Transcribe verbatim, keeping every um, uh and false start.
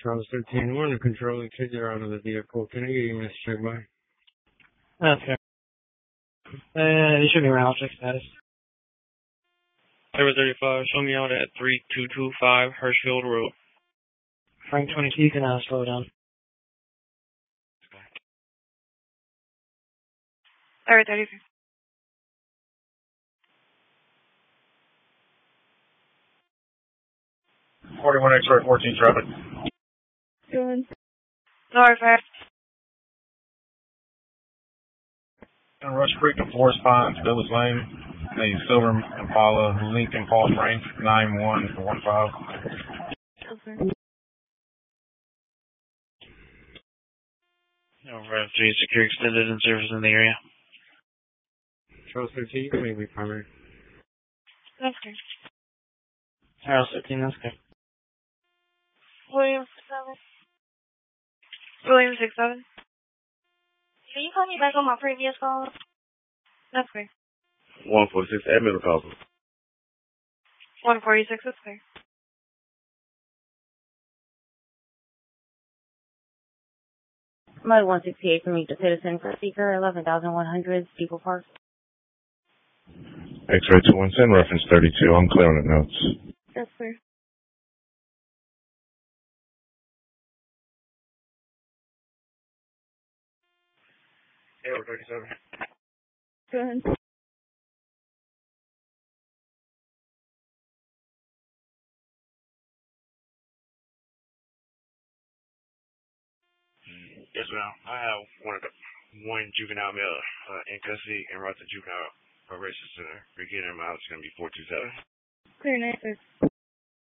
Charles thirteen one, controlling kids are out of the vehicle. Can I get you, Miss Check by? Okay. Uh, you should be around check status. Server thirty-five, show me out at three two two five Hirschfield Road. Frank twenty-two, you can uh, slow down. Server thirty-five. forty-one X-ray fourteen traffic. Doing. Lower fire. And Rush Creek to Forest Pines, Village Lane. A Silver Impala, Lincoln Falls Range, nine one one five. Okay. Over three secure extended and service in the area. Charles thirteen, you can make me primary. That's good. Charles thirteen, that's good. William six seven. William six seven. Can you call me back on my previous call? That's good. one forty-six, admin call. one forty-six, that's good. Mode one sixty-eight for me to citizen for speaker, eleven thousand one hundred, Steeple Park. X-ray two one ten, reference thirty-two. I'm clearing the notes. That's clear. Taylor thirty-seven. Go ahead. Yes, ma'am. I have one of the, one juvenile male uh, in custody and brought to juvenile operations center. We're getting him out. It's going to be four two seven. Clear, nice.